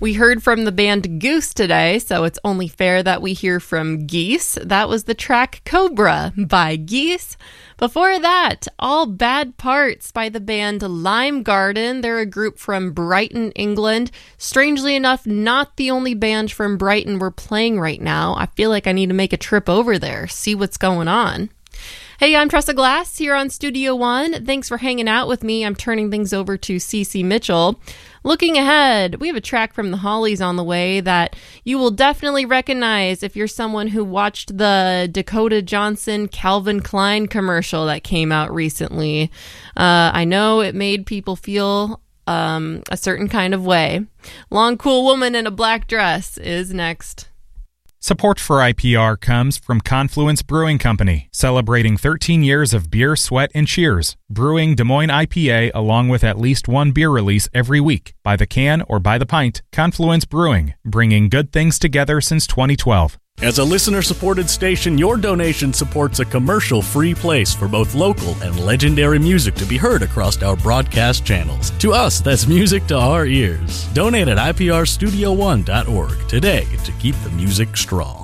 We heard from the band Goose today, so it's only fair that we hear from Geese. That was the track Cobra by Geese. Before that, All Bad Parts by the band Lime Garden. They're a group from Brighton, England. Strangely enough, not the only band from Brighton we're playing right now. I feel like I need to make a trip over there, see what's going on. Hey, I'm Tressa Glass here on Studio One. Thanks for hanging out with me. I'm turning things over to Cece Mitchell. Looking ahead, we have a track from the Hollies on the way that you will definitely recognize if you're someone who watched the Dakota Johnson Calvin Klein commercial that came out recently. I know it made people feel a certain kind of way. Long Cool Woman in a Black Dress is next. Support for IPR comes from Confluence Brewing Company, celebrating 13 years of beer, sweat, and cheers. Brewing Des Moines IPA along with at least one beer release every week. By the can or by the pint, Confluence Brewing, bringing good things together since 2012. As a listener-supported station, your donation supports a commercial-free place for both local and legendary music to be heard across our broadcast channels. To us, that's music to our ears. Donate at iprstudio1.org today to keep the music strong.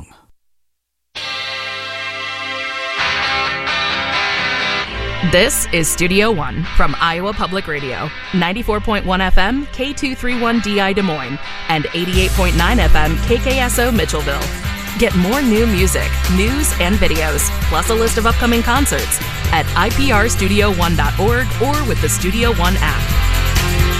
This is Studio One from Iowa Public Radio, 94.1 FM, K231DI Des Moines, and 88.9 FM, KKSO Mitchellville. Get more new music, news, and videos, plus a list of upcoming concerts at iprstudio1.org or with the Studio One app.